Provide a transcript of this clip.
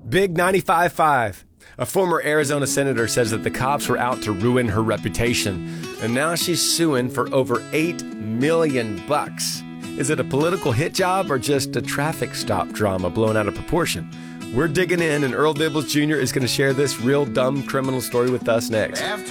Big 95.5. A former Arizona senator says that the cops were out to ruin her reputation, and now she's suing for over $8 million. Is it a political hit job or just a traffic stop drama blown out of proportion? We're digging in, and Earl Dibbles Jr. is going to share this real dumb criminal story with us next.